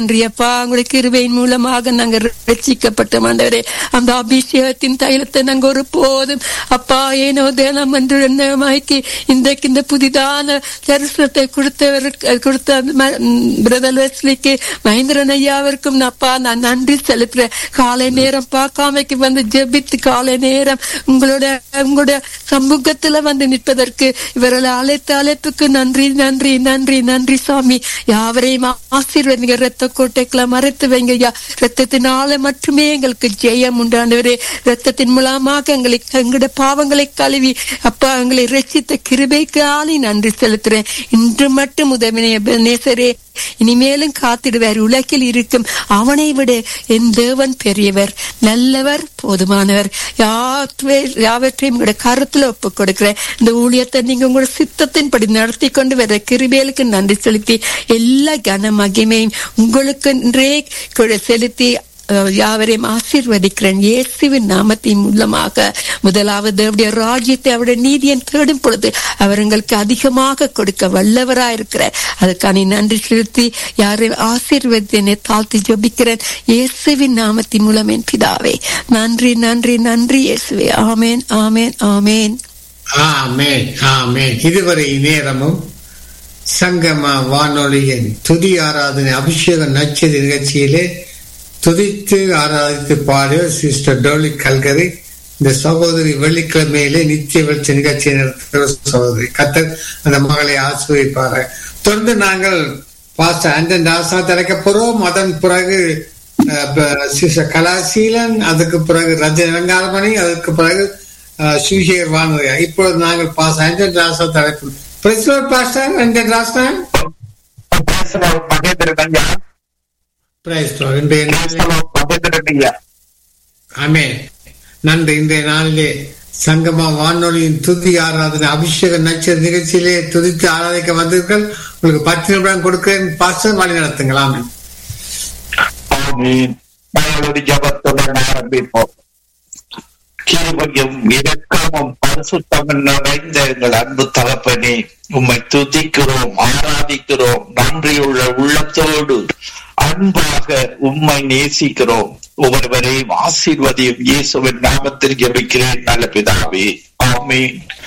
நன்றியப்பா. உங்களுடைய கிருபையின் மூலமாக நாங்கள் ரட்சிக்கப்பட்ட ஆண்டவரே, அந்த அபிஷேகத்தின் தைலத்தை நாங்க ஒரு போதும் அப்பா ஏனோ தினம் என்று எண்ணமாக்கி இன்றைக்கு இந்த புதிதான தரிசனத்தை கொடுத்த பிரதர் வெஸ்லிக்கு மகேந்திரன் ஐயாவிற்கும் அப்பா நான் நன்றி செலுத்துறேன். காலை நேரம் பார்க்காமைக்கு வந்து ஜெபித்து காலை நேரம் உங்களுடைய சமூகத்துல வந்து நிற்பதற்கு இவர்களை அழைப்புக்கு நன்றி நன்றி நன்றி நன்றி சாமி. யாவரையும் ஆசீர்வதிங்க. ரத்த கோட்டைக்குள்ள மறைத்து வைங்க ஐயா. ரத்தத்தினால மட்டுமே எங்களுக்கு ஜெயம் உண்டானவரே. ரத்தத்தின் மூலமாக எங்களுடைய பாவங்களை கழுவி அப்பா எங்களை ரட்சித்த கிருபைக்காலே நன்றி செலுத்துறேன். இன்று மட்டும் உதவினே நேசரே, இனிமேலும் காத்திடுவார். உலகில் இருக்கும் அவனை விட என் தேவன் பெரியவர், நல்லவர், போதுமானவர். யாவற்றையும் உங்களுடைய கருத்துல ஒப்புக் கொடுக்கிறேன். இந்த ஊழியத்தை நீங்க உங்களோட சித்தத்தின்படி நடத்தி கொண்டு வர கிருபைகளுக்கு நன்றி செலுத்தி எல்லா கன மகிமையும் உங்களுக்கு செலுத்தி யாவரையும் ஆசீர்வதிக்கிறேன் இயேசுவின் நாமத்தின் மூலமாக. முதலாவது அவருடைய ராஜ்யத்தை அவருடைய நீதியை தேடும் பொழுது அவர் எங்களுக்கு அதிகமாக கொடுக்க வல்லவராயிருக்கிறார். அதுக்கான நன்றி செலுத்தி யாரையும் ஆசீர்வதினை தாழ்த்தி ஜெபிக்கிறேன் இயேசுவின் நாமத்தின் மூலம் என் பிதாவே. நன்றி நன்றி நன்றி இயேசுவே. ஆமேன் ஆமேன் ஆமேன் ஆமேன் ஆமேன். இதுவரை நேரமும் சங்கம வானொலியின் துதி ஆராதனை அபிஷேக நட்சத்திர நிகழ்ச்சியிலே துதித்து ஆராதித்து பாடு சிஸ்டர் டோலி கல்கரி. இந்த சகோதரி வெள்ளிக்கிழமையிலே நித்திய வெளிச்ச நிகழ்ச்சியை நடத்துகிற சகோதரி. கர்த்தர் அந்த மகளை ஆசீர்வதிப்பார். தொடர்ந்து நாங்கள் பாஸ்டர் ஆண்டன் தாசா திறக்க போறோம். அதன் பிறகு சிஸ்டர் கலாசீலன், அதுக்கு பிறகு ரஜன் வெங்காரமணி, அதுக்கு பிறகு சுவிசேகர் வானொலி. இப்பொழுது நாங்கள் பாஸ்டர் ஆண்டன் தாசா திறக்கிறோம். பாஸ்டர் ஆண்டன் தாசா நன்றி. இன்றைய நாளிலே சங்கமா வானொலியின் துதி ஆராதனை அபிஷேக நட்சத்திர நிகழ்ச்சியிலே துதித்து ஆராதிக்க வந்தீர்கள். உங்களுக்கு 10 நிமிடம் கொடுக்கிறேன். பாஸ்டர் வழி நடத்துங்களாம். கிருபையும் இரக்கமும் பரிசுத்தமும் நிறைந்த எங்கள் அன்பு தகப்பனே, உம்மை துதிக்கிறோம், ஆராதிக்கிறோம். நன்றியுள்ள உள்ளத்தோடு அன்பாக உம்மை நேசிக்கிறோம். ஒவ்வொருவரையும் ஆசீர்வதியும் இயேசுவின் நாமத்தில் ஜெபிக்கிறேன் நல்ல பிதாவே. ஆமென்.